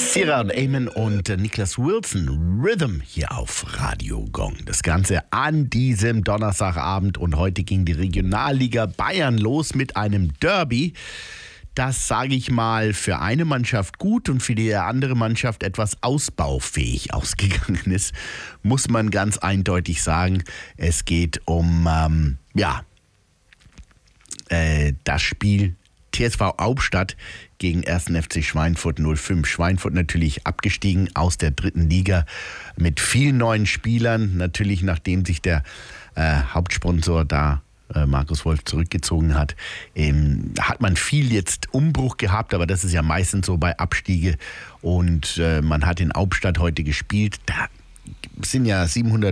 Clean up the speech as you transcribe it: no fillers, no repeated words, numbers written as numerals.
Sierra und Eamon und Niklas Wilson, Rhythm hier auf Radio Gong. Das Ganze an diesem Donnerstagabend und heute ging die Regionalliga Bayern los mit einem Derby, das, sage ich mal, für eine Mannschaft gut und für die andere Mannschaft etwas ausbaufähig ausgegangen ist, muss man ganz eindeutig sagen. Es geht um das Spiel TSV Hauptstadt gegen 1. FC Schweinfurt 05. Schweinfurt natürlich abgestiegen aus der 3. Liga mit vielen neuen Spielern. Natürlich, nachdem sich der Hauptsponsor da Markus Wolf zurückgezogen hat, hat man viel jetzt Umbruch gehabt, aber das ist ja meistens so bei Abstiege. Und man hat in Hauptstadt heute gespielt. Da sind ja 700